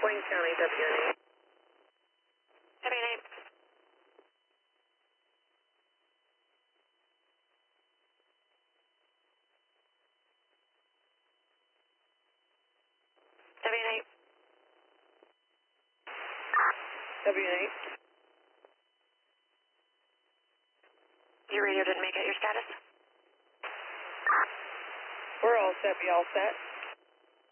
Wayne County, WNA. WNA. WNA. WNA. Your radio didn't make it. Your status? We're all set. Be all set.